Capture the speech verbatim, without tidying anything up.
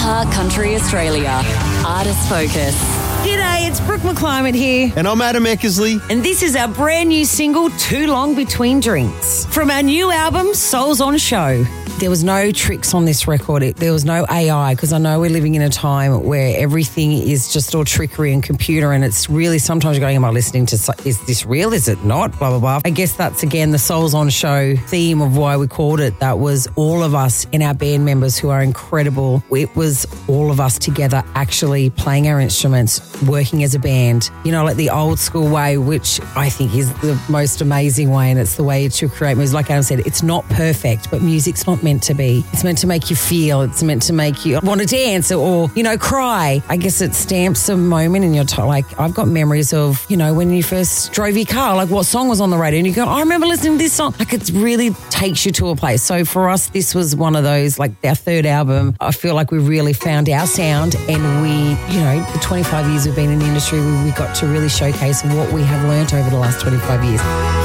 iHeart Country Australia. Artist Focus. G'day, it's Brooke McClymont here. And I'm Adam Eckersley. And this is our brand new single, Too Long Between Drinks, from our new album, Souls on Show. There was no tricks on this record. It, there was no A I, because I know we're living in a time where everything is just all trickery and computer, and it's really sometimes you're going, am I listening to, is this real? Is it not? Blah, blah, blah. I guess that's, again, the Souls on Show theme of why we called it. That was all of us in our band members who are incredible. It was all of us together actually playing our instruments, working as a band, you know, like the old school way, which I think is the most amazing way, and it's the way to create music. Like Adam said, it's not perfect, but music's not meant to be. It's meant to make you feel. It's meant to make you want to dance or, you know, cry. I guess it stamps a moment in your time. Like, I've got memories of, you know, when you first drove your car, like what song was on the radio, and you go, I remember listening to this song. Like, it really takes you to a place. So for us, this was one of those, like our third album. I feel like we really found our sound, and we, you know, the twenty-five years we've been in the industry, we, we got to really showcase what we have learnt over the last twenty-five years.